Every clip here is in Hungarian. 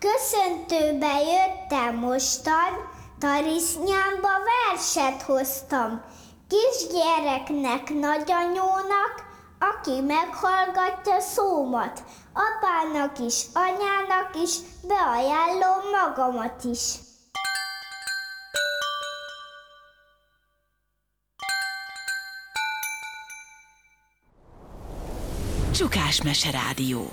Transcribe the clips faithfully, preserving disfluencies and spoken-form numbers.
köszöntőbe jöttem mostan, tarisznyámba verset hoztam. Kisgyereknek, nagyanyónak, aki meghallgatja szómat, apának is, anyának is, beajánlom magamat is. Csukás Meserádió.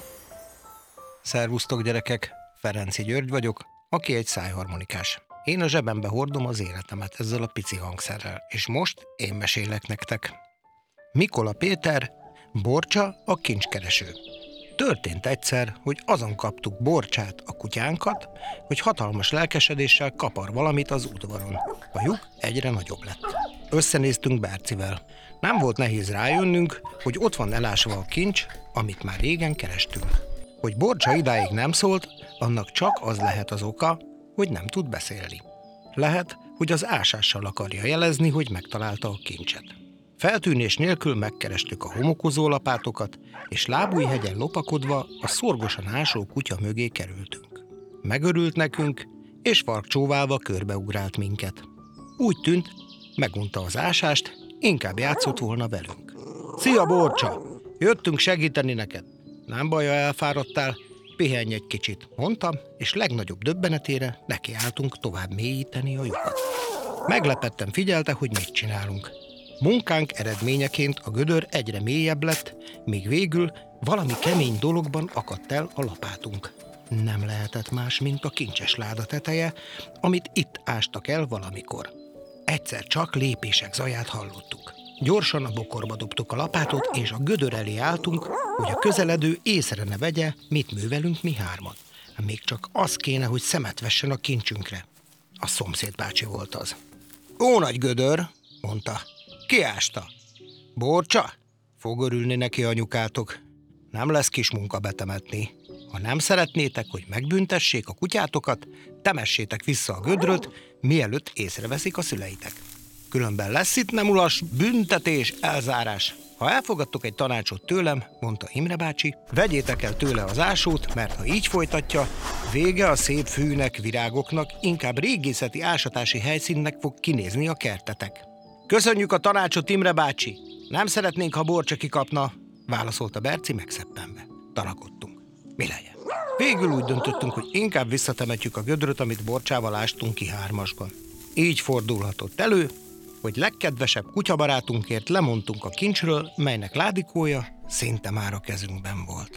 Szervusztok, gyerekek! Ferenci György vagyok, aki egy szájharmonikás. Én a zsebembe hordom az életemet ezzel a pici hangszerrel, és most én mesélek nektek. Mikola Péter, Borcsa a kincskereső. Történt egyszer, hogy azon kaptuk Borcsát, a kutyánkat, hogy hatalmas lelkesedéssel kapar valamit az udvaron. A lyuk egyre nagyobb lett. Összenéztünk Bercivel. Nem volt nehéz rájönnünk, hogy ott van elásva a kincs, amit már régen kerestünk. Hogy Borcsa idáig nem szólt, annak csak az lehet az oka, hogy nem tud beszélni. Lehet, hogy az ásással akarja jelezni, hogy megtalálta a kincset. Feltűnés nélkül megkerestük a homokozó lapátokat, és Lábújhegyen lopakodva a szorgosan ásó kutya mögé kerültünk. Megörült nekünk, és farkcsóválva körbeugrált minket. Úgy tűnt, megunta az ásást, inkább játszott volna velünk. Szia, Borcsa! Jöttünk segíteni neked. Nem baj, ha elfáradtál, pihenj egy kicsit, mondtam, és legnagyobb döbbenetére nekiálltunk tovább mélyíteni a lyukat. Meglepetten figyelte, hogy mit csinálunk. Munkánk eredményeként a gödör egyre mélyebb lett, míg végül valami kemény dologban akadt el a lapátunk. Nem lehetett más, mint a kincses láda teteje, amit itt ástak el valamikor. Egyszer csak lépések zaját hallottuk. Gyorsan a bokorba dobtuk a lapátot, és a gödör elé álltunk, hogy a közeledő észre ne vegye, mit művelünk mi hárman. Még csak az kéne, hogy szemet vessen a kincsünkre. A szomszéd bácsi volt az. Ó, nagy gödör, mondta. Ki ásta? Borcsa? Fog örülni neki anyukátok. Nem lesz kis munka betemetni. Ha nem szeretnétek, hogy megbüntessék a kutyátokat, temessétek vissza a gödröt, mielőtt észreveszik a szüleitek. Különben lesz itt nem ulas büntetés, elzárás. Ha elfogadtok egy tanácsot tőlem, mondta Imre bácsi, vegyétek el tőle az ásót, mert ha így folytatja, vége a szép fűnek, virágoknak, inkább régészeti ásatási helyszínnek fog kinézni a kertetek. Köszönjük a tanácsot, Imre bácsi! Nem szeretnénk, ha Borcsa kikapna, válaszolta Berci megszeppenve. Tanakodtunk. Mi legyen? Végül úgy döntöttünk, hogy inkább visszatemetjük a gödröt, amit Borcsával ástunk ki hármasban. Így fordulhatott elő, hogy legkedvesebb kutyabarátunkért lemondtunk a kincsről, melynek ládikója szinte már a kezünkben volt.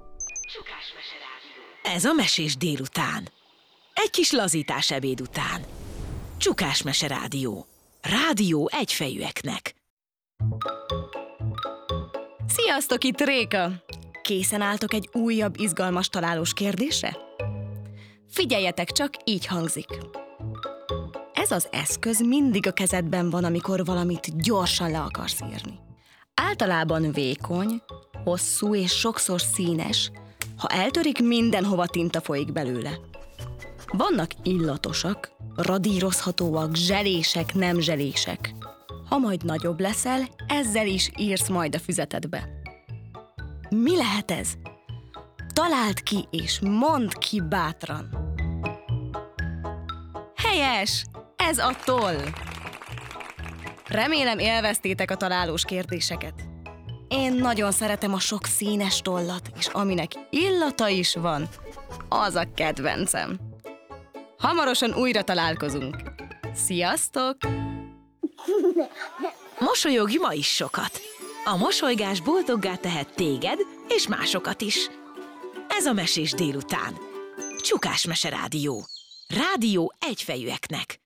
Ez a Mesés délután. Egy kis lazítás ebéd után. Csukás Meserádió. Rádió egyfejűeknek. Sziasztok, itt Réka! Készen álltok egy újabb izgalmas találós kérdésre? Figyeljetek csak, így hangzik. Ez az eszköz mindig a kezedben van, amikor valamit gyorsan le akarsz írni. Általában vékony, hosszú és sokszor színes, ha eltörik, mindenhova tinta folyik belőle. Vannak illatosak, radírozhatóak, zselések, nem zselések. Ha majd nagyobb leszel, ezzel is írsz majd a füzetedbe. Mi lehet ez? Találd ki és mondd ki bátran. Helyes! Ez a toll! Remélem élveztétek a találós kérdéseket. Én nagyon szeretem a sok színes tollat, és aminek illata is van, az a kedvencem. Hamarosan újra találkozunk. Sziasztok! Mosolyogj ma is sokat. A mosolygás boldoggá tehet téged és másokat is. Ez a Mesés délután. Csukás Meserádió. Rádió egyfejűeknek.